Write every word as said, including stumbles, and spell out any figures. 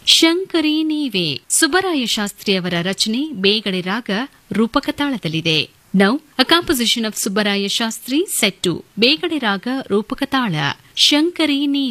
ಶಂಕರಿ ನೀವೇ ಸುಬ್ಬರಾಯ ಶಾಸ್ತ್ರಿಯವರ ರಚನೆ ಬೇಗಡೆ ರಾಗ ರೂಪಕ ತಾಳದಲ್ಲಿದೆ. Now a composition of Subbaraya Shastri set to Begada ರಾಗ ರೂಪಕ ತಾಳ ಶಂಕರಿ ನೀವೇ.